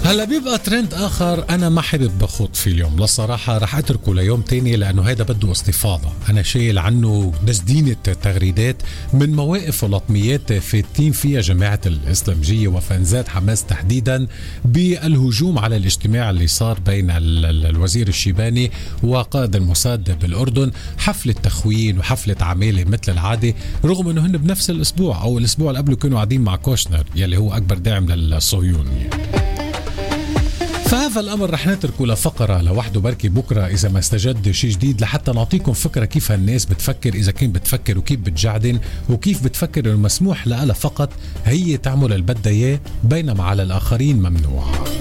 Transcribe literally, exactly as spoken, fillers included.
هلا بيبقى ترند اخر انا ما حابب بخوض فيه اليوم للصراحه، رح اتركه ليوم تاني لانه هيدا بده استفاضه. انا شايل عنه دزدينه تغريدات من مواقف ولطميات فاتين فيها جماعه الاسلامجيه وفانزات حماس تحديدا بالهجوم على الاجتماع اللي صار بين الوزير الشيباني وقائد الموساد بالاردن، حفله تخوين وحفله عماله مثل العاده، رغم انه هن بنفس الاسبوع او الاسبوع اللي قبله كانوا قاعدين مع كوشنر يلي هو اكبر داعم للصهيونيه. فهذا الأمر رح نتركه لفقرة لوحده، بركي بكرة إذا ما استجد شيء جديد لحتى نعطيكم فكرة كيف هالناس بتفكر، إذا كان بتفكر وكيف بتجعدن وكيف بتفكر إنه مسموح لها فقط هي تعمل اللي بدها إياه بينما على الآخرين ممنوع.